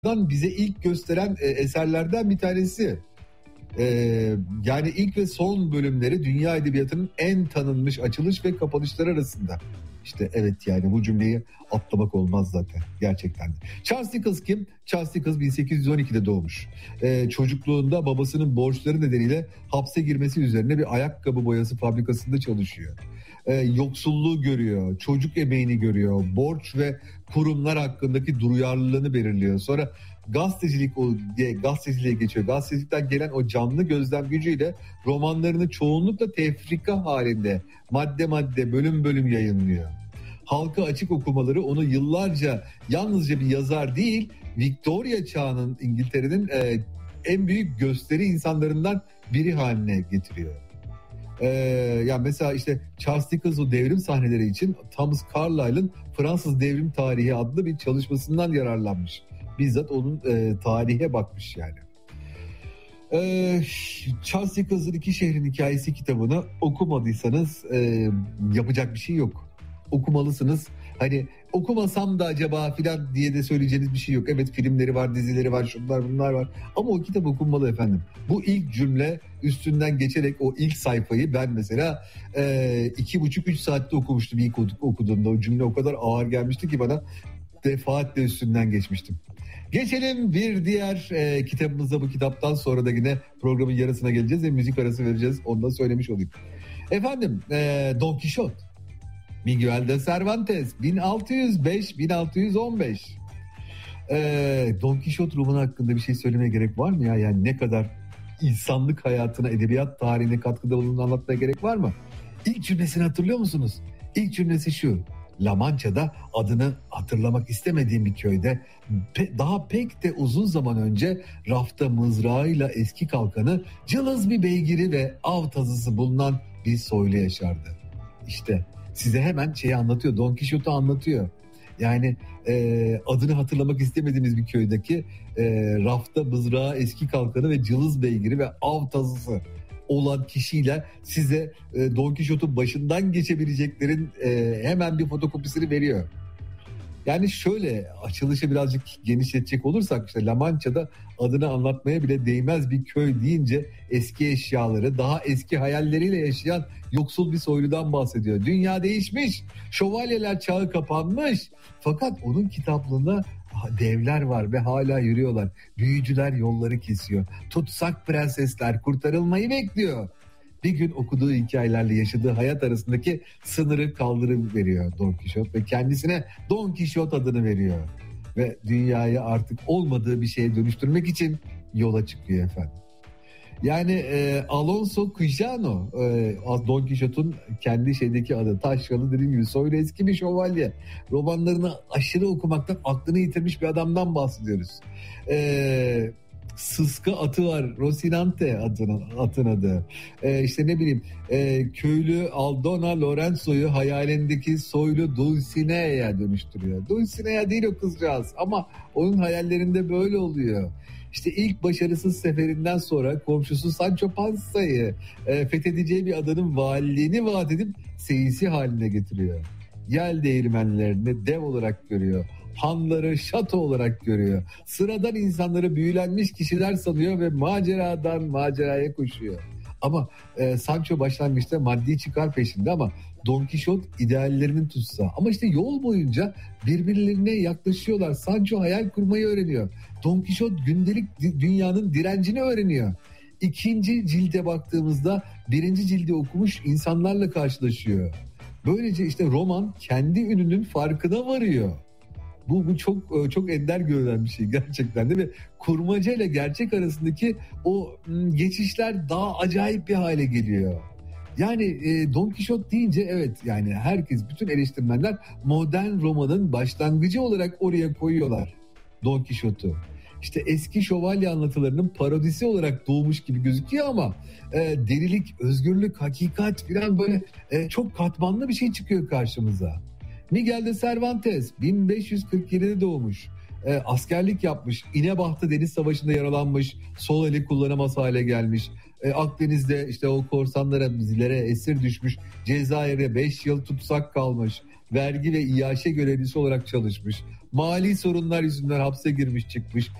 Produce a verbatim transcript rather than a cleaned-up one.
bize ilk gösteren e, eserlerden bir tanesi. Ee, yani ilk ve son bölümleri dünya edebiyatının en tanınmış açılış ve kapanışları arasında. İşte evet, yani bu cümleyi atlamak olmaz zaten gerçekten de. Charles Dickens kim? Charles Dickens bin sekiz yüz on ikide doğmuş. Ee, çocukluğunda babasının borçları nedeniyle hapse girmesi üzerine bir ayakkabı boyası fabrikasında çalışıyor. Ee, yoksulluğu görüyor, çocuk emeğini görüyor, borç ve kurumlar hakkındaki duyarlılığını belirliyor. Sonra gazetecilik o diye gazeteciliğe geçiyor. Gazetecilikten gelen o canlı gözlem gücüyle romanlarını çoğunlukla tefrika halinde madde madde bölüm bölüm yayınlıyor. Halka açık okumaları onu yıllarca yalnızca bir yazar değil, Victoria çağının İngiltere'nin e, en büyük gösteri insanlarından biri haline getiriyor. Ee, yani mesela işte Charles Dickens o devrim sahneleri için Thomas Carlyle'ın Fransız Devrim Tarihi adlı bir çalışmasından yararlanmış. Bizzat onun e, tarihe bakmış yani. Ee, Charles Dickens'ın İki Şehrin Hikayesi kitabını okumadıysanız e, yapacak bir şey yok. Okumalısınız. Hani okumasam da acaba filan diye de söyleyeceğiniz bir şey yok. Evet, filmleri var, dizileri var, şunlar bunlar var. Ama o kitap okunmalı efendim. Bu ilk cümle üstünden geçerek o ilk sayfayı ben mesela e, iki buçuk üç saatte okumuştum ilk okuduğumda. O cümle o kadar ağır gelmişti ki bana, defaatle üstünden geçmiştim. Geçelim bir diğer e, kitabımıza. Bu kitaptan sonra da yine programın yarısına geleceğiz ve müzik arası vereceğiz. Onu da söylemiş olayım. Efendim e, Don Quixote. Miguel de Cervantes bin altı yüz beş bin altı yüz on beş. Ee, Don Quixote romanı hakkında bir şey söylemeye gerek var mı ya? Yani ne kadar insanlık hayatına, edebiyat tarihine katkıda bulunduğunu anlatmaya gerek var mı? İlk cümlesini hatırlıyor musunuz? İlk cümlesi şu: La Mancha'da adını hatırlamak istemediğim bir köyde pe- daha pek de uzun zaman önce rafta mızrağıyla eski kalkanı, cılız bir beygiri ve av tazısı bulunan bir soylu yaşardı. İşte size hemen şeyi anlatıyor, Don Quixote'u anlatıyor. Yani e, adını hatırlamak istemediğimiz bir köydeki e, rafta mızrağı, eski kalkanı ve cılız beygiri ve av tazısı olan kişiyle size e, Don Quixote'un başından geçebileceklerin e, hemen bir fotokopisini veriyor. Yani şöyle açılışı birazcık genişletecek olursak, işte La Mancha'da adını anlatmaya bile değmez bir köy deyince eski eşyaları, daha eski hayalleriyle yaşayan yoksul bir soyludan bahsediyor. Dünya değişmiş, şövalyeler çağı kapanmış, fakat onun kitaplığında devler var ve hala yürüyorlar. Büyücüler yolları kesiyor. Tutsak prensesler kurtarılmayı bekliyor. Bir gün okuduğu hikayelerle yaşadığı hayat arasındaki sınırı kaldırıveriyor Don Quixote ve kendisine Don Quixote adını veriyor. Ve dünyayı artık olmadığı bir şeye dönüştürmek için yola çıkıyor efendim. Yani e, Alonso Quijano, e, Don Quixote'un kendi şeydeki adı, taşralı dediğim gibi soylu eski bir şövalye. Romanlarını aşırı okumaktan aklını yitirmiş bir adamdan bahsediyoruz. Eee... Sıska atı var, Rocinante adının, atın adı. Ee, işte ne bileyim e, köylü Aldona Lorenzo'yu hayalindeki soylu Dulcinea'ya dönüştürüyor. Dulcinea değil o kızcağız ama onun hayallerinde böyle oluyor. İşte ilk başarısız seferinden sonra komşusu Sancho Panza'yı e, fethedeceği bir adanın valiliğini vaat edip seyisi haline getiriyor. Yel değirmenlerini dev olarak görüyor. Hanları şato olarak görüyor. Sıradan insanları büyülenmiş kişiler sanıyor ve maceradan maceraya koşuyor. Ama e, Sancho başlangıçta maddi çıkar peşinde ama Don Quixote ideallerinin tutsağı. Ama işte yol boyunca birbirlerine yaklaşıyorlar. Sancho hayal kurmayı öğreniyor. Don Quixote gündelik dünyanın direncini öğreniyor. İkinci cilde baktığımızda birinci cildi okumuş insanlarla karşılaşıyor. Böylece işte roman kendi ününün farkına varıyor. Bu, bu çok çok ender görülen bir şey gerçekten de ve kurmaca ile gerçek arasındaki o geçişler daha acayip bir hale geliyor. Yani e, Don Quixote deyince evet, yani herkes, bütün eleştirmenler modern romanın başlangıcı olarak oraya koyuyorlar Don Quixote'u. İşte eski şövalye anlatılarının parodisi olarak doğmuş gibi gözüküyor ama e, delilik, özgürlük, hakikat falan böyle e, çok katmanlı bir şey çıkıyor karşımıza. Miguel de Cervantes bin beş yüz kırk yedide doğmuş. E, askerlik yapmış. İnebahtı Deniz Savaşı'nda yaralanmış. Sol eli kullanamaz hale gelmiş. E, Akdeniz'de işte o korsanlara, bizlere esir düşmüş. Cezayir'de beş yıl tutsak kalmış. Vergi ve iaşe görevlisi olarak çalışmış. mali sorunlar yüzünden hapse girmiş çıkmış.